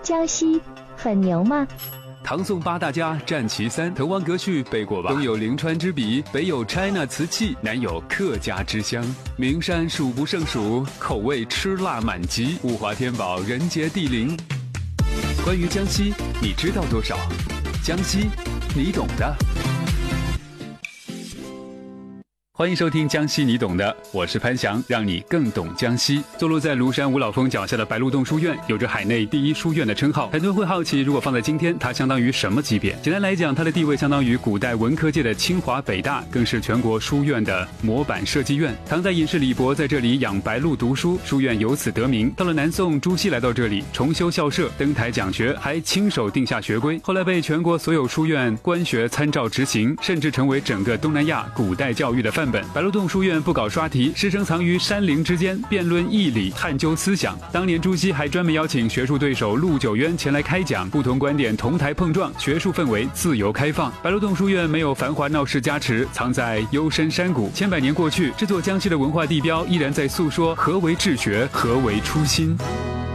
江西很牛吗？ 唐宋八大家占其三，滕王阁序背过吧？东有临川之笔，北有 China 瓷器，南有客家之乡。名山数不胜数，口味吃辣满级，物华天宝，人杰地灵。关于江西，你知道多少？江西，你懂的。欢迎收听江西你懂的，我是潘翔，让你更懂江西。坐落在庐山五老峰脚下的白鹿洞书院，有着海内第一书院的称号。很多人会好奇，如果放在今天，它相当于什么级别？简单来讲，它的地位相当于古代文科界的清华北大，更是全国书院的模板设计院。唐代隐士李博在这里养白鹿读书，书院由此得名。到了南宋，朱熹来到这里重修校舍，登台讲学，还亲手定下学规，后来被全国所有书院官学参照执行，甚至成为整个东南亚古代教育的范本。白鹿洞书院不搞刷题，师生藏于山林之间，辩论义理，探究思想。当年朱熹还专门邀请学术对手陆九渊前来开讲，不同观点同台碰撞，学术氛围自由开放。白鹿洞书院没有繁华闹市加持，藏在幽深山谷，千百年过去，这座江西的文化地标依然在诉说何为治学，何为初心。